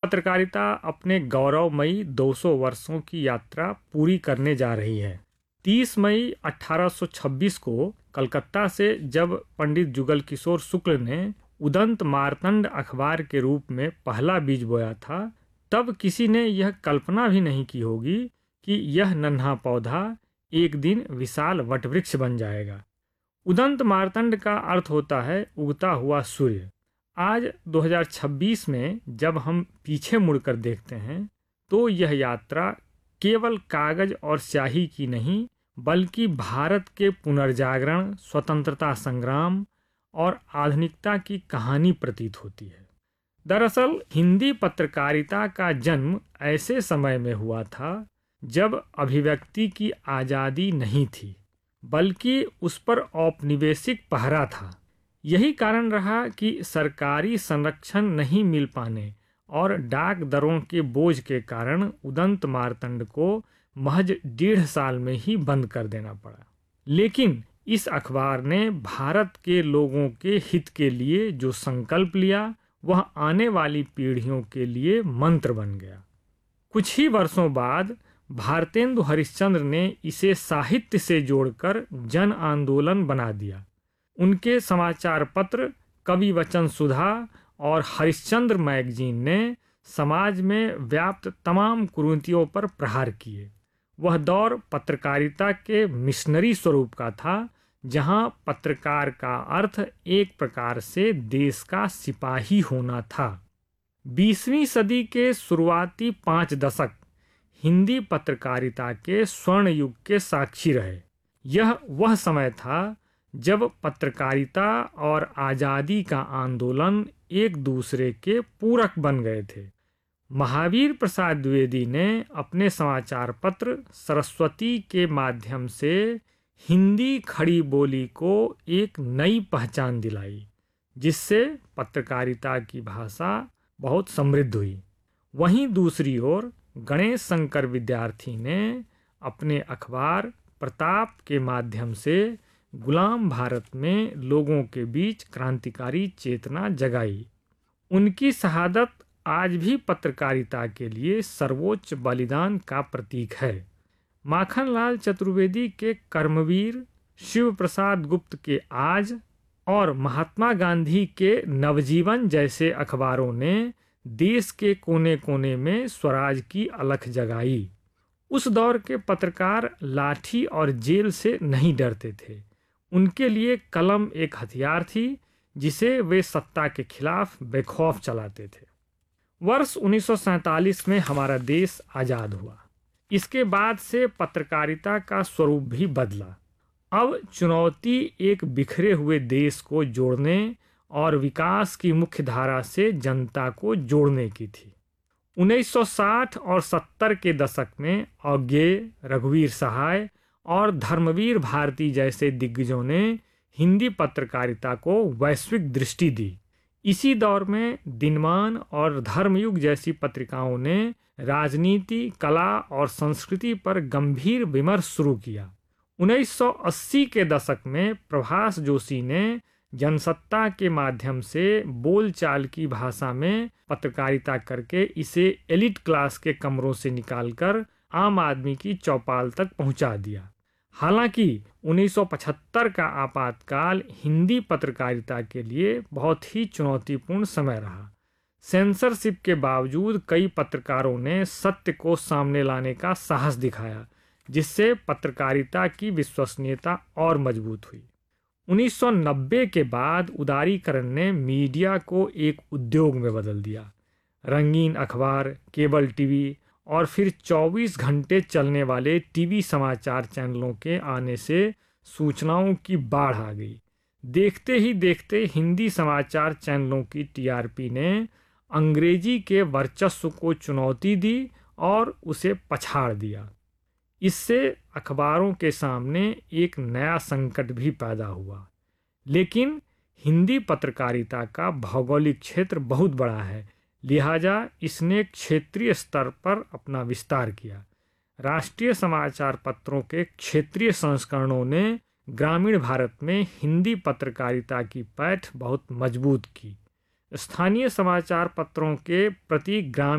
पत्रकारिता अपने गौरवमयी 200 वर्षों की यात्रा पूरी करने जा रही है। 30 मई 1826 को कलकत्ता से जब पंडित जुगल किशोर शुक्ल ने उदंत मार्तंड अखबार के रूप में पहला बीज बोया था, तब किसी ने यह कल्पना भी नहीं की होगी कि यह नन्हा पौधा एक दिन विशाल वटवृक्ष बन जाएगा। उदंत मार्तंड का अर्थ होता है उगता हुआ सूर्य। आज 2026 में जब हम पीछे मुड़कर देखते हैं तो यह यात्रा केवल कागज और स्याही की नहीं, बल्कि भारत के पुनर्जागरण, स्वतंत्रता संग्राम और आधुनिकता की कहानी प्रतीत होती है। दरअसल हिंदी पत्रकारिता का जन्म ऐसे समय में हुआ था जब अभिव्यक्ति की आज़ादी नहीं थी, बल्कि उस पर औपनिवेशिक पहरा था। यही कारण रहा कि सरकारी संरक्षण नहीं मिल पाने और डाक दरों के बोझ के कारण उदंत मार्तंड को महज 1.5 साल में ही बंद कर देना पड़ा। लेकिन इस अखबार ने भारत के लोगों के हित के लिए जो संकल्प लिया, वह आने वाली पीढ़ियों के लिए मंत्र बन गया। कुछ ही वर्षों बाद भारतेंदु हरिश्चंद्र ने इसे साहित्य से जोड़कर जन आंदोलन बना दिया। उनके समाचार पत्र कवि वचन सुधा और हरिश्चंद्र मैगजीन ने समाज में व्याप्त तमाम कुरीतियों पर प्रहार किए। वह दौर पत्रकारिता के मिशनरी स्वरूप का था, जहां पत्रकार का अर्थ एक प्रकार से देश का सिपाही होना था। 20वीं सदी के शुरुआती 5 दशक हिंदी पत्रकारिता के स्वर्ण युग के साक्षी रहे। यह वह समय था जब पत्रकारिता और आज़ादी का आंदोलन एक दूसरे के पूरक बन गए थे। महावीर प्रसाद द्विवेदी ने अपने समाचार पत्र सरस्वती के माध्यम से हिंदी खड़ी बोली को एक नई पहचान दिलाई, जिससे पत्रकारिता की भाषा बहुत समृद्ध हुई। वहीं दूसरी ओर गणेश शंकर विद्यार्थी ने अपने अखबार प्रताप के माध्यम से गुलाम भारत में लोगों के बीच क्रांतिकारी चेतना जगाई। उनकी शहादत आज भी पत्रकारिता के लिए सर्वोच्च बलिदान का प्रतीक है। माखनलाल चतुर्वेदी के कर्मवीर, शिव प्रसाद गुप्त के आज और महात्मा गांधी के नवजीवन जैसे अखबारों ने देश के कोने कोने में स्वराज की अलख जगाई। उस दौर के पत्रकार लाठी और जेल से नहीं डरते थे। उनके लिए कलम एक हथियार थी जिसे वे सत्ता के खिलाफ बेखौफ चलाते थे। वर्ष 1947 में हमारा देश आज़ाद हुआ। इसके बाद से पत्रकारिता का स्वरूप भी बदला। अब चुनौती एक बिखरे हुए देश को जोड़ने और विकास की मुख्य धारा से जनता को जोड़ने की थी। 1960 और 70 के दशक में अज्ञेय, रघुवीर सहाय और धर्मवीर भारती जैसे दिग्गजों ने हिंदी पत्रकारिता को वैश्विक दृष्टि दी। इसी दौर में दिनमान और धर्मयुग जैसी पत्रिकाओं ने राजनीति, कला और संस्कृति पर गंभीर विमर्श शुरू किया। 1980 के दशक में प्रभास जोशी ने जनसत्ता के माध्यम से बोलचाल की भाषा में पत्रकारिता करके इसे एलिट क्लास के कमरों से निकालकर आम आदमी की चौपाल तक पहुंचा दिया। हालांकि 1975 का आपातकाल हिंदी पत्रकारिता के लिए बहुत ही चुनौतीपूर्ण समय रहा। सेंसरशिप के बावजूद कई पत्रकारों ने सत्य को सामने लाने का साहस दिखाया, जिससे पत्रकारिता की विश्वसनीयता और मजबूत हुई। 1990 के बाद उदारीकरण ने मीडिया को एक उद्योग में बदल दिया। रंगीन अखबार, केबल टीवी और फिर 24 घंटे चलने वाले टीवी समाचार चैनलों के आने से सूचनाओं की बाढ़ आ गई। देखते ही देखते हिंदी समाचार चैनलों की टीआरपी ने अंग्रेजी के वर्चस्व को चुनौती दी और उसे पछाड़ दिया। इससे अखबारों के सामने एक नया संकट भी पैदा हुआ। लेकिन हिंदी पत्रकारिता का भौगोलिक क्षेत्र बहुत बड़ा है, लिहाजा इसने क्षेत्रीय स्तर पर अपना विस्तार किया। राष्ट्रीय समाचार पत्रों के क्षेत्रीय संस्करणों ने ग्रामीण भारत में हिंदी पत्रकारिता की पैठ बहुत मजबूत की। स्थानीय समाचार पत्रों के प्रति ग्रामीण